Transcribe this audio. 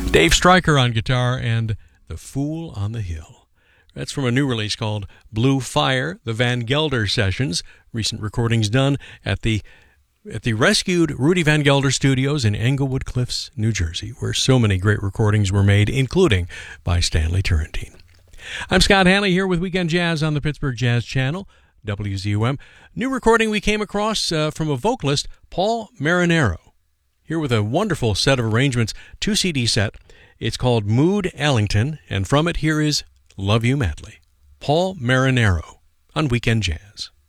Dave Stryker on guitar and The Fool on the Hill. That's from a new release called Blue Fire, the Van Gelder Sessions. Recent recordings done at the rescued Rudy Van Gelder Studios in Englewood Cliffs, New Jersey, where so many great recordings were made, including by Stanley Turrentine. I'm Scott Hanley here with Weekend Jazz on the Pittsburgh Jazz Channel, WZUM. New recording we came across from a vocalist, Paul Marinaro. Here with a wonderful set of arrangements, 2-CD set. It's called Mood Ellington, and from it here is Love You Madly. Paul Marinaro on Weekend Jazz.